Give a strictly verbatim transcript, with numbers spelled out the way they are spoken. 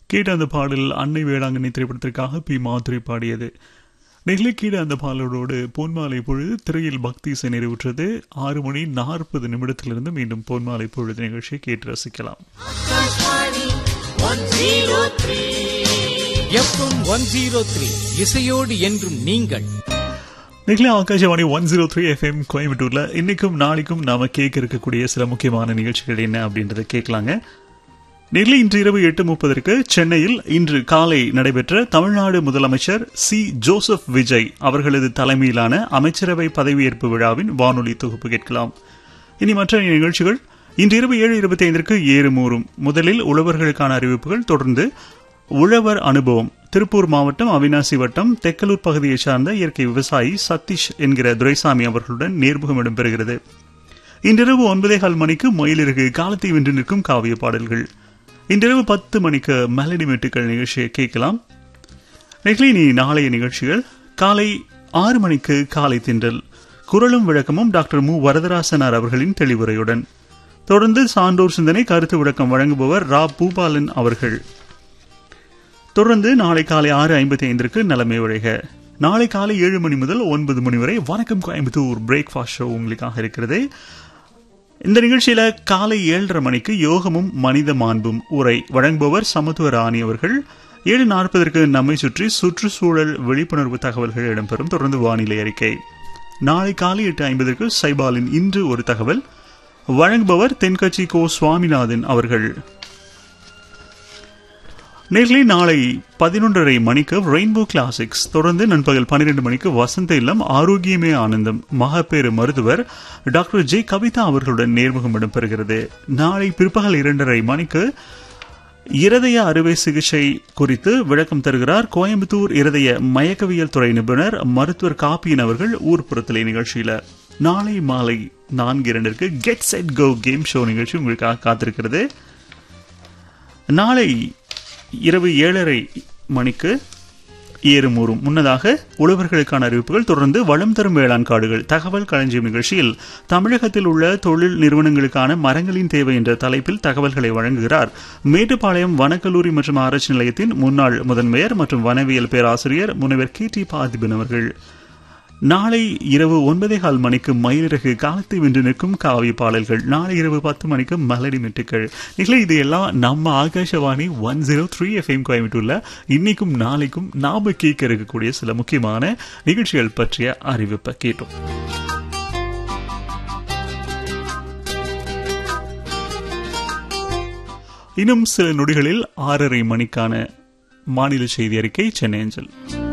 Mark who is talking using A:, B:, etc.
A: கேட்ட அந்த பாடல் அன்னை வேளாங்கண்ணி திரைப்படத்திற்காக பி மாதுரி பாடியது. நெகிழி கீழே அந்த பாடலோடு பொன்மாலை பொழுது திரையில் பக்தி இசை நிறைவுற்றது. ஆறு மணி நாற்பது நிமிடத்திலிருந்து மீண்டும் பொன்மாலை பொழுது நிகழ்ச்சியை கேட்டு ரசிக்கலாம்.
B: இசையோடு என்றும் நீங்கள்
A: நெகிழி Akashvani one zero three FM கோயம்புத்தூர்ல இன்னைக்கும் நாளைக்கும் நாம கேட்க இருக்கக்கூடிய சில முக்கியமான நிகழ்ச்சிகள் என்ன அப்படின்றத கேட்கலாங்க. நெகிழி இன்று இரவு எட்டு முப்பதற்கு சென்னையில் இன்று காலை நடைபெற்ற தமிழ்நாடு முதலமைச்சர் சி ஜோசப் விஜய் அவர்களது தலைமையிலான அமைச்சரவை பதவியேற்பு விழாவின் வானொலி தொகுப்பு கேட்கலாம். இனி மற்ற நிகழ்ச்சிகள் இன்று இரவு ஏழு இருபத்தி ஐந்திற்கு ஏறுமூறும். முதலில் உழவர்களுக்கான அறிவிப்புகள், தொடர்ந்து உழவர் அனுபவம். திருப்பூர் மாவட்டம் அவினாசி வட்டம் தெக்கலூர் பகுதியைச் சார்ந்த இயற்கை விவசாயி சதீஷ் என்கிற துரைசாமி அவர்களுடன் நேர்முகம் இடம்பெறுகிறது. இன்றிரவு ஒன்பதே கால் மணிக்கு மயிலிறகு காலத்தை வென்று நிற்கும் காவிய பாடல்கள். இன்றிரவு பத்து மணிக்கு மெலடி மெட்டுக்கள் நிகழ்ச்சியை கேட்கலாம். நெகிழி நாளைய நிகழ்ச்சிகள் காலை ஆறு மணிக்கு காலை திண்டல், குரலும் விளக்கமும் டாக்டர் மு வரதராசனார் அவர்களின் தெளிவுரையுடன். தொடர்ந்து சான்றோர் சிந்தனை கருத்து விளக்கம் வழங்குபவர் ரா பூபாலன் அவர்கள். தொடர்ந்து நாளை காலை ஆறு ஐம்பத்தி ஐந்திற்கு நலமே உழைக. நாளை காலை ஏழு மணி முதல் ஒன்பது மணி வரை வணக்கம் கோயம்புத்தூர் பிரேக்ஃபாஸ்ட் ஷோ உங்களுக்காக இருக்கிறது. இந்த நிகழ்ச்சியில காலை ஏழரை மணிக்கு யோகமும் மனித மாண்பும் உரை வழங்குபவர் சமத்துவ ராணி அவர்கள். ஏழு நாற்பதற்கு நம்மை சுற்றி சுற்றுச்சூழல் விழிப்புணர்வு தகவல்கள் இடம்பெறும். தொடர்ந்து வானிலை அறிக்கை. நாளை காலை எட்டு ஐம்பதற்கு சைபாலின் இன்று ஒரு தகவல் வழங்குபவர் தென்கட்சி கோ சுவாமிநாதன் அவர்கள். நேர்களை நாளை பதினொன்றரை மணிக்கு ரெயின்போ கிளாசிக்ஸ். தொடர்ந்து நண்பகல் பன்னிரண்டு மணிக்கு வசந்த இல்லம் ஆரோக்கியமே ஆனந்தம் மகப்பேறு மருத்துவர் டாக்டர் ஜே கவிதா அவர்களுடன் நேர்முகம் இடம்பெறுகிறது. நாளை பிற்பகல் இரண்டரை மணிக்கு இருதய அறுவை சிகிச்சை குறித்து விளக்கம் தருகிறார் கோயம்புத்தூர் இருதய மயக்கவியல் துறை நிபுணர் மருத்துவர் காப்பியன் அவர்கள் ஊர்ப்புறத்திலே நிகழ்ச்சியில. நாளை மாலை நான்கு இரண்டிற்கு get set go game show நிகழ்ச்சி உங்களுக்காக காத்திருக்கிறது. நாளை இரவு ஏழரை மணிக்கு ஏறுமூறும். முன்னதாக உழவர்களுக்கான அறிவிப்புகள், தொடர்ந்து வளம் தரும் வேளாண் காடுகள் தகவல் களஞ்சியம் நிகழ்ச்சியில் தமிழகத்தில் உள்ள தொழில் நிறுவனங்களுக்கான மரங்களின் தேவை என்ற தலைப்பில் தகவல்களை வழங்குகிறார் மேட்டுப்பாளையம் வனக்கல்லூரி மற்றும் ஆராய்ச்சி நிலையத்தின் முன்னாள் முதன்மையர் மற்றும் வனவியல் பேராசிரியர் முனைவர் கே டி பார்த்திபன் அவர்கள். நாளை இரவு ஒன்பதே கால் மணிக்கு மயிலிறகு காலத்தை வென்று நிற்கும் காவிய பாடல்கள். நாளை இரவு பத்து மணிக்கு மெலடி மெட்டுக்கள். இல்லை, இது எல்லாம் நம்ம Akashvani one zero three FM கோயம்புத்தூர்ல இன்னைக்கும் நாளைக்கும் நாம கேட்க இருக்கக்கூடிய சில முக்கியமான நிகழ்ச்சிகள் பற்றிய அறிவிப்பை கேட்டோம். இன்னும் சில நொடிகளில் ஆறரை மணிக்கான மாநில செய்தி அறிக்கை சென்னை அஞ்சல்.